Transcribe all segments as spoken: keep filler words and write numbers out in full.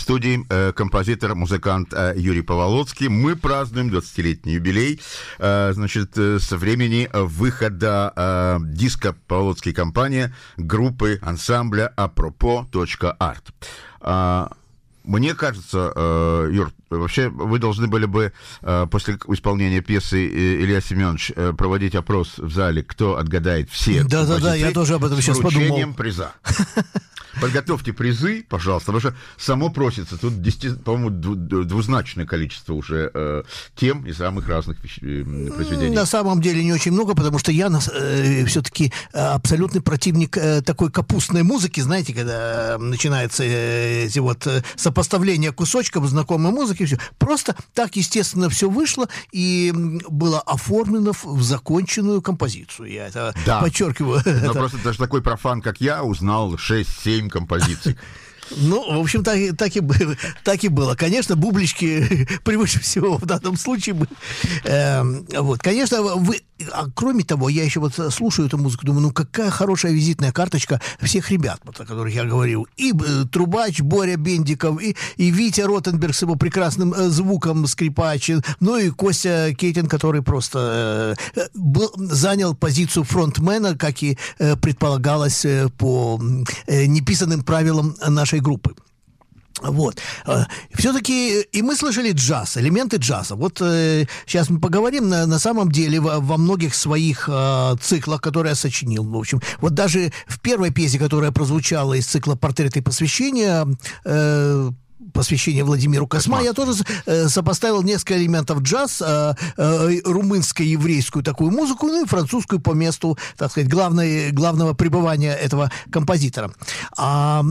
студии э, композитор, музыкант э, Юрий Поволоцкий. Мы празднуем двадцатилетний юбилей, э, значит, э, со времени выхода э, диска «Поволоцкий компания» группы ансамбля «Апропо.арт». Э, Мне кажется, э, Юр, вообще вы должны были бы э, после исполнения пьесы Илья Семенович э, проводить опрос в зале, кто отгадает все да, композиции, да, да, я тоже об этом сейчас подумал. С вручением приза. Подготовьте призы, пожалуйста, потому что само просится. Тут, по-моему, двузначное количество уже э, тем и самых разных э, произведений. На самом деле не очень много, потому что я э, все-таки абсолютный противник э, такой капустной музыки, знаете, когда начинается э, эти вот э, сопоставление кусочков знакомой музыки, все. Просто так, естественно, все вышло и было оформлено в законченную композицию. Я это да. подчеркиваю. Но это... просто даже такой профан, как я, узнал шесть-семь композиций. Ну, в общем, так, так, и, так и было. Конечно, бублички превыше всего в данном случае. Э, вот, конечно, вы... А кроме того, я еще вот слушаю эту музыку, думаю, ну какая хорошая визитная карточка всех ребят, вот, о которых я говорил. И э, трубач Боря Бендиков, и, и Витя Ротенберг с его прекрасным э, звуком скрипач, ну и Костя Кейтин, который просто э, был, занял позицию фронтмена, как и э, предполагалось э, по э, неписанным правилам нашей группы. Вот. Все-таки и мы слышали джаз, элементы джаза. Вот э, сейчас мы поговорим. На, на самом деле во, во многих своих э, циклах, которые я сочинил, в общем, вот даже в первой пьесе, которая прозвучала из цикла «Портреты и посвящения», э, посвящение Владимиру Косма, я тоже э, сопоставил несколько элементов джаз, э, э, румынско-еврейскую такую музыку, ну и французскую по месту, так сказать, главной, главного пребывания этого композитора. А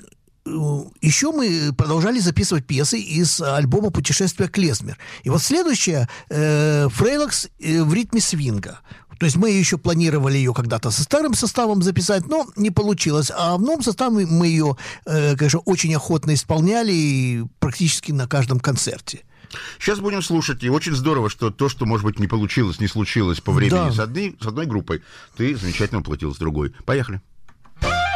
еще мы продолжали записывать пьесы из альбома «Путешествие Клезмер». И вот следующая э, «Фрейлокс» э, в ритме свинга. То есть мы еще планировали ее когда-то со старым составом записать, но не получилось. А в новом составе мы ее, э, конечно, очень охотно исполняли практически на каждом концерте. Сейчас будем слушать, и очень здорово, что то, что, может быть, не получилось, не случилось по времени да. с, одной, с одной группой, ты замечательно воплотил с другой. Поехали.